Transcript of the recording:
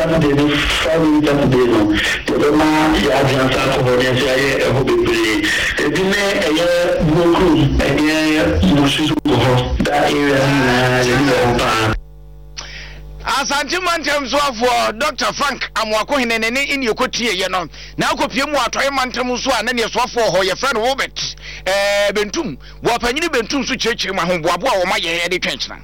Saturday no Friday Saturday no the ma ya advance alcohol ya say e ho bebre e bi me eye boku eye musu ho that area na you know Asante mantem so for Dr. Frank Amwako hinene in yokotie ye no na akopie mu atoye mantem so na ne so for ho ye friend Robert Bentum wo panyini Bentum so chechiri ma ho boabo a wo ma ye de twenchena